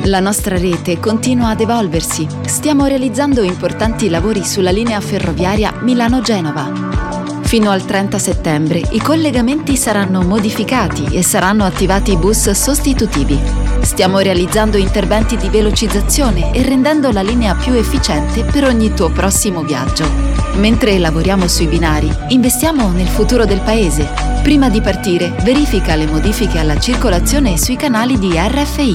La nostra rete continua ad evolversi. Stiamo realizzando importanti lavori sulla linea ferroviaria Milano-Genova. Fino al 30 settembre i collegamenti saranno modificati e saranno attivati bus sostitutivi. Stiamo realizzando interventi di velocizzazione e rendendo la linea più efficiente per ogni tuo prossimo viaggio. Mentre lavoriamo sui binari, investiamo nel futuro del paese. Prima di partire, verifica le modifiche alla circolazione sui canali di RFI.